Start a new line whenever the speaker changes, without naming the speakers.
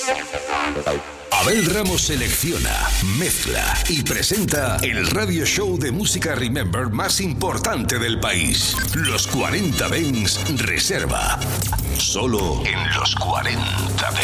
Abel Ramos selecciona, mezcla y presenta el radio show de música Remember más importante del país. Los 40 Dents Reserva. Solo en los 40 Dents.